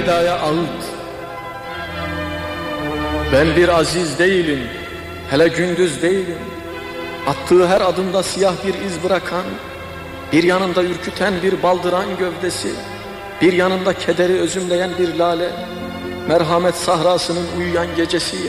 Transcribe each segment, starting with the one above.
Rüveyda'ya ağıt. Ben bir aziz değilim, hele gündüz değilim. Attığı her adımda siyah bir iz bırakan, bir yanında ürküten bir baldıran gövdesi, bir yanında kederi özümleyen bir lale, merhamet sahrasının uyuyan gecesiyim.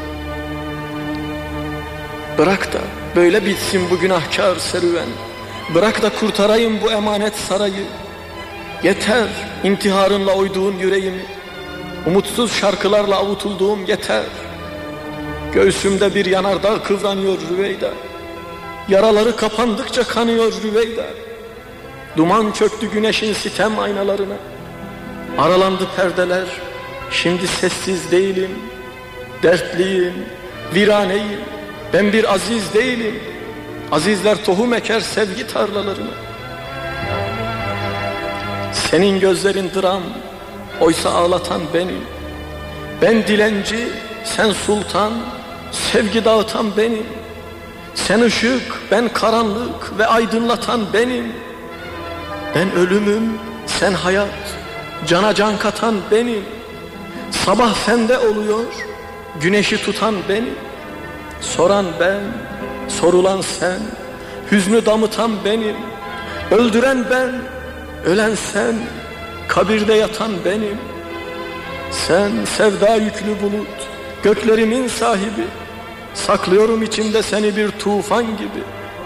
Bırak da böyle bitsin bu günahkar serüven, bırak da kurtarayım bu emanet sarayı. Yeter intiharınla oyduğun yüreğimi, umutsuz şarkılarla avutulduğum yeter. Göğsümde bir yanardağ kıvranıyor Rüveyda, yaraları kapandıkça kanıyor Rüveyda. Duman çöktü güneşin sitem aynalarına, aralandı perdeler, şimdi sessiz değilim, dertliyim, viraneyim. Ben bir aziz değilim, azizler tohum eker sevgi tarlalarına. Senin gözlerin dram, oysa ağlatan benim. Ben dilenci, sen sultan, sevgi dağıtan benim. Sen ışık, ben karanlık ve aydınlatan benim. Ben ölümüm, sen hayat, cana can katan benim. Sabah sende oluyor, güneşi tutan benim. Soran ben, sorulan sen, hüznü damıtan benim. Öldüren ben, ölen sen, kabirde yatan benim. Sen sevda yüklü bulut, göklerimin sahibi. Saklıyorum içimde seni bir tufan gibi.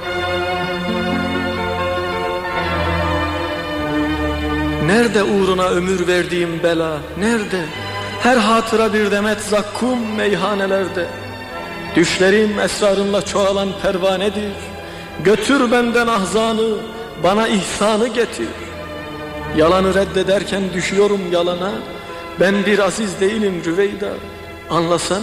Nerede uğruna ömür verdiğim bela, nerede? Her hatıra bir demet zakkum meyhanelerde. Düşlerim esrarınla çoğalan pervanedir. Götür benden ahzanı, bana ihsanı getir. Yalanı reddederken düşüyorum yalana. Ben bir aziz değilim Rüveyda, anlasana.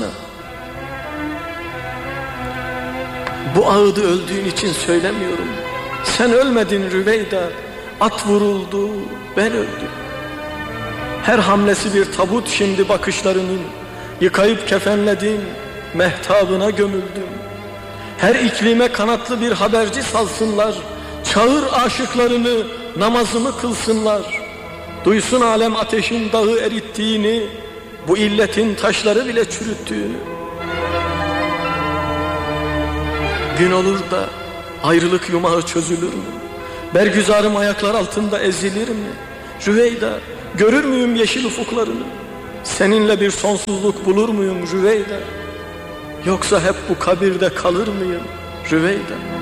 Bu ağıdı öldüğün için söylemiyorum. Sen ölmedin Rüveyda, at vuruldu, ben öldüm. Her hamlesi bir tabut şimdi bakışlarının. Yıkayıp kefenledim, mehtabına gömüldüm. Her iklime kanatlı bir haberci salsınlar. Çağır aşıklarını, namazımı kılsınlar. Duysun alem ateşin dağı erittiğini, bu illetin taşları bile çürüttüğünü. Gün olur da ayrılık yumağı çözülür mü? Bergüzarım ayaklar altında ezilir mi? Rüveyda, görür müyüm yeşil ufuklarını? Seninle bir sonsuzluk bulur muyum Rüveyda? Yoksa hep bu kabirde kalır mıyım Rüveyda?